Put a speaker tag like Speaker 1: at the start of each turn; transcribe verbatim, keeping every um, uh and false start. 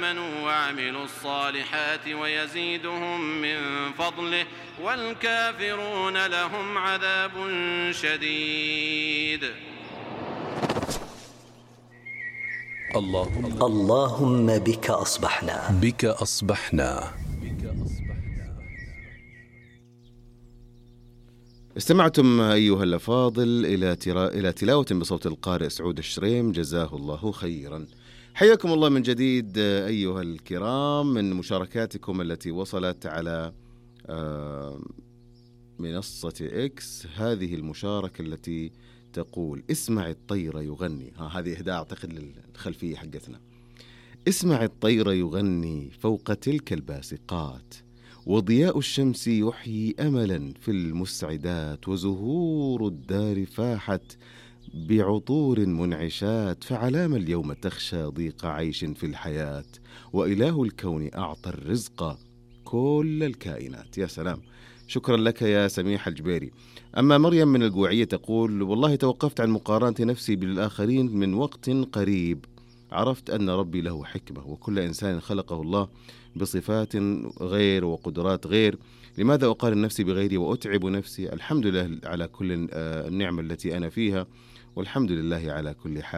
Speaker 1: آمنوا وعملوا الصالحات ويزيدهم من فضله والكافرون لهم عذاب شديد.
Speaker 2: اللهم
Speaker 3: اللهم بك أصبحنا
Speaker 2: بك أصبحنا.
Speaker 4: استمعتم أيها الأفاضل إلى ترا... إلى تلاوة بصوت القارئ سعود الشريم جزاه الله خيرا. حياكم الله من جديد أيها الكرام من مشاركاتكم التي وصلت على منصة إكس. هذه المشاركة التي تقول: اسمع الطير يغني. ها هذه إهداء أعتقد للخلفية حقتنا. اسمع الطير يغني فوق تلك الباسقات، وضياء الشمس يحيي أملا في المسعدات، وزهور الدار فاحت بعطور منعشات، فعلام اليوم تخشى ضيق عيش في الحياة، وإله الكون أعطى الرزق كل الكائنات. يا سلام، شكرا لك يا سميح الجبيري. أما مريم من القوعية تقول: والله توقفت عن مقارنة نفسي بالآخرين من وقت قريب، عرفت أن ربي له حكمة، وكل إنسان خلقه الله بصفات غير وقدرات غير. لماذا أقارن نفسي بغيري وأتعب نفسي؟ الحمد لله على كل النعمة التي أنا فيها، والحمد لله على كل حال.